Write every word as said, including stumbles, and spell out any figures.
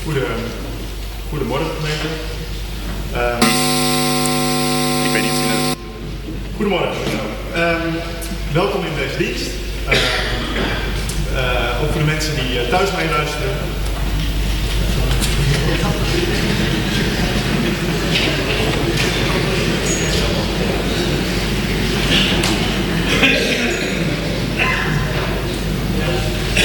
Goede, goedemorgen gemeente. Um, Ik weet niet of je het... Goedemorgen. Um, welkom in deze dienst. Uh, uh, ook voor de mensen die uh, thuis mee luisteren.